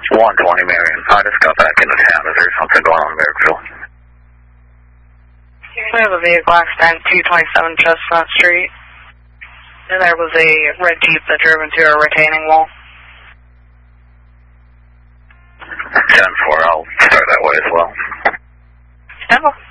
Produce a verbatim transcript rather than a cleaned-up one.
one twenty, Marion. I just got back into town. Is there something going on in Merrickville? We have a vehicle accident, two twenty-seven Chestnut Street. And there was a red Jeep that drove into a retaining wall. ten four, I'll start that way as well. ten four.